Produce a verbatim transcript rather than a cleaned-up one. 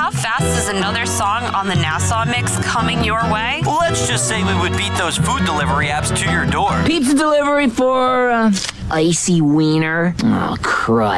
how fast is another song on the Nassau Mix coming your way? Let's just say we would beat those food delivery apps to your door. Pizza delivery for, uh, icy wiener? Oh, crud.